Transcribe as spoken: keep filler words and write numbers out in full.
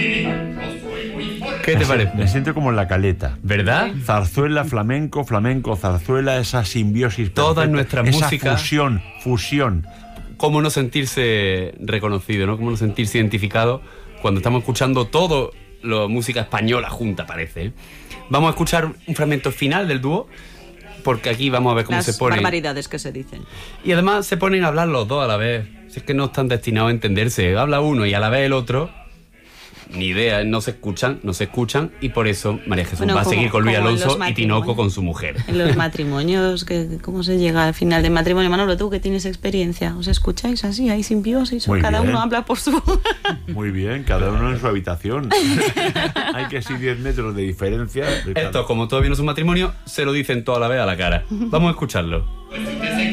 ¿Qué te parece? Me siento como en La Caleta. ¿Verdad? Zarzuela, flamenco, flamenco, zarzuela, esa simbiosis. Todas perfecta, nuestras esa músicas. fusión, fusión. Cómo no sentirse reconocido, ¿no? Cómo no sentirse identificado cuando estamos escuchando todo la música española junta, parece, ¿eh? Vamos a escuchar un fragmento final del dúo, porque aquí vamos a ver cómo Las se ponen. barbaridades que se dicen. Y además se ponen a hablar los dos a la vez. Si es que no están destinados a entenderse. Habla uno y a la vez el otro. Ni idea, no se escuchan, no se escuchan. Y por eso María Jesús Bueno, va a como- seguir con Luis como en Alonso los y Tinoco matrimonios. con su mujer. En los matrimonios, que, ¿cómo se llega al final del matrimonio? Manolo, tú que tienes experiencia, ¿os escucháis así, ahí simbiosis? ¿O Muy cada bien. uno habla por su...? Muy bien, cada uno en su habitación. Hay que ser diez metros de diferencia. Esto, como todavía no es un matrimonio, se lo dicen toda la vez a la cara. Vamos a escucharlo.